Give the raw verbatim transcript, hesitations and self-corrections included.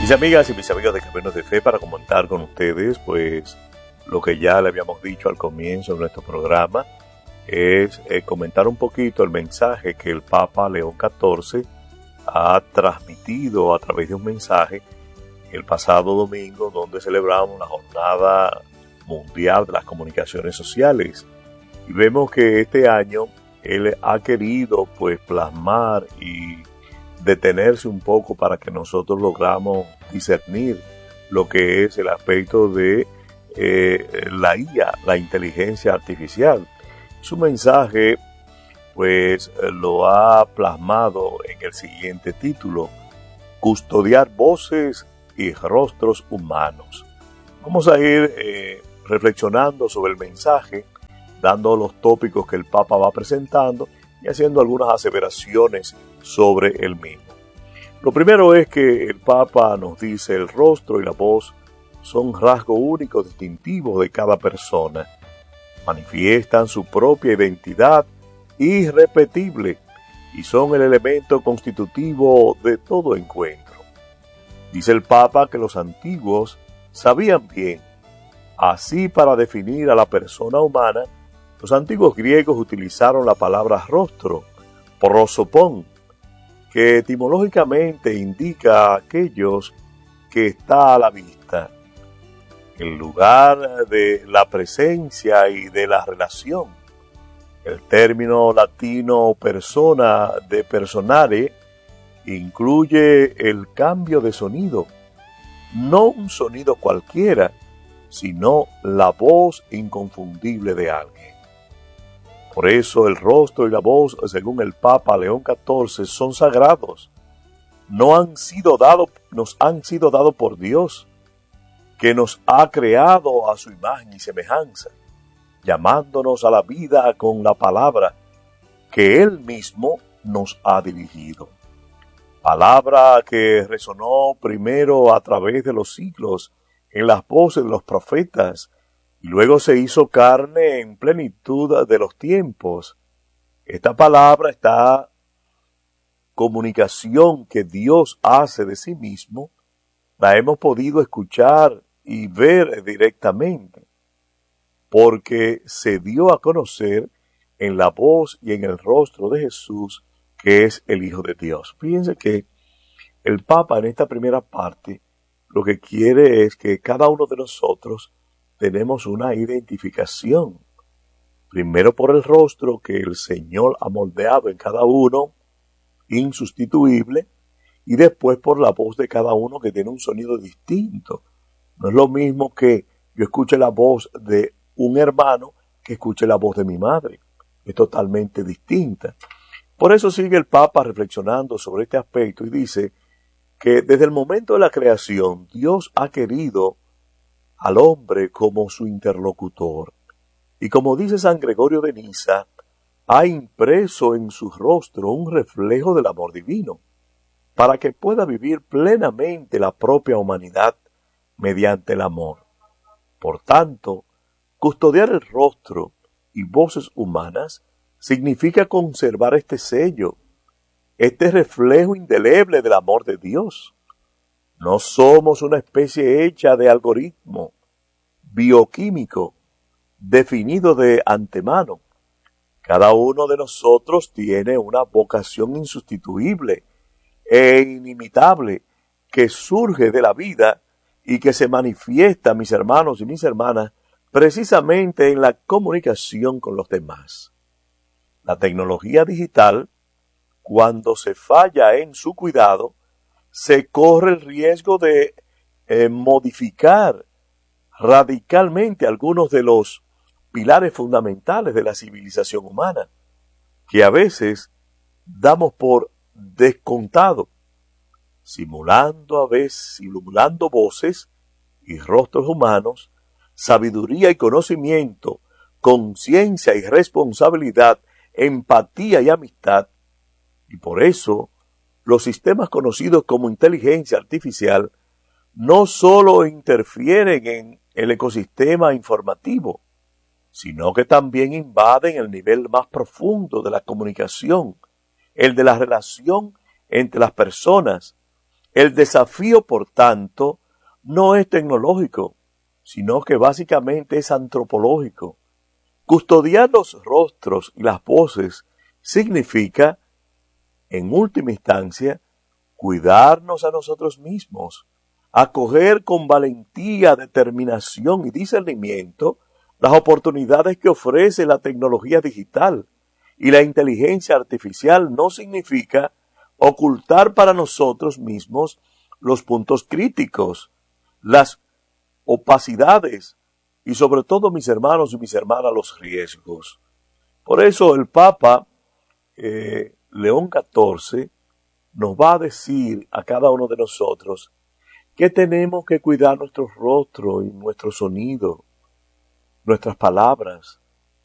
Mis amigas y mis amigos de Caminos de Fe, para comentar con ustedes, pues, lo que ya le habíamos dicho al comienzo de nuestro programa, es eh, comentar un poquito el mensaje que el Papa León catorce ha transmitido a través de un mensaje el pasado domingo, donde celebramos la Jornada Mundial de las Comunicaciones Sociales. Y vemos que este año él ha querido, pues, plasmar y detenerse un poco para que nosotros logramos discernir lo que es el aspecto de eh, la I A, la inteligencia artificial. Su mensaje, pues, lo ha plasmado en el siguiente título: custodiar voces y rostros humanos. Vamos a ir eh, reflexionando sobre el mensaje, dando los tópicos que el Papa va presentando y haciendo algunas aseveraciones sobre el mismo. Lo primero es que el Papa nos dice: el rostro y la voz son rasgos únicos distintivos de cada persona. Manifiestan su propia identidad irrepetible y son el elemento constitutivo de todo encuentro. Dice el Papa que los antiguos sabían bien. Así, para definir a la persona humana, los antiguos griegos utilizaron la palabra rostro, prosopón, que etimológicamente indica a aquellos que está a la vista, el lugar de la presencia y de la relación. El término latino persona de personare incluye el cambio de sonido, no un sonido cualquiera, sino la voz inconfundible de alguien. Por eso el rostro y la voz, según el Papa León catorce, son sagrados. No han sido dados, nos han sido dados por Dios, que nos ha creado a su imagen y semejanza, llamándonos a la vida con la palabra que Él mismo nos ha dirigido. Palabra que resonó primero a través de los siglos en las voces de los profetas, y luego se hizo carne en plenitud de los tiempos. Esta palabra, esta comunicación que Dios hace de sí mismo, la hemos podido escuchar y ver directamente, porque se dio a conocer en la voz y en el rostro de Jesús, que es el Hijo de Dios. Fíjense que el Papa en esta primera parte lo que quiere es que cada uno de nosotros tenemos una identificación, primero por el rostro que el Señor ha moldeado en cada uno, insustituible, y después por la voz de cada uno, que tiene un sonido distinto. No es lo mismo que yo escuche la voz de un hermano que escuche la voz de mi madre. Es totalmente distinta. Por eso sigue el Papa reflexionando sobre este aspecto y dice que desde el momento de la creación Dios ha querido al hombre como su interlocutor. Y como dice San Gregorio de Niza, ha impreso en su rostro un reflejo del amor divino, para que pueda vivir plenamente la propia humanidad mediante el amor. Por tanto, custodiar el rostro y voces humanas significa conservar este sello, este reflejo indeleble del amor de Dios. No somos una especie hecha de algoritmo bioquímico definido de antemano. Cada uno de nosotros tiene una vocación insustituible e inimitable que surge de la vida y que se manifiesta, mis hermanos y mis hermanas, precisamente en la comunicación con los demás. La tecnología digital, cuando se falla en su cuidado, se corre el riesgo de eh, modificar radicalmente algunos de los pilares fundamentales de la civilización humana, que a veces damos por descontado, simulando a veces, simulando voces y rostros humanos, sabiduría y conocimiento, conciencia y responsabilidad, empatía y amistad. Y por eso, los sistemas conocidos como inteligencia artificial no solo interfieren en el ecosistema informativo, sino que también invaden el nivel más profundo de la comunicación, el de la relación entre las personas, El desafío, por tanto, no es tecnológico, sino que básicamente es antropológico. Custodiar los rostros y las voces significa, en última instancia, cuidarnos a nosotros mismos, acoger con valentía, determinación y discernimiento las oportunidades que ofrece la tecnología digital. Y la inteligencia artificial no significa ocultar para nosotros mismos los puntos críticos, las opacidades y sobre todo, mis hermanos y mis hermanas, los riesgos. Por eso el Papa eh, León catorce nos va a decir a cada uno de nosotros que tenemos que cuidar nuestro rostro y nuestro sonido, nuestras palabras,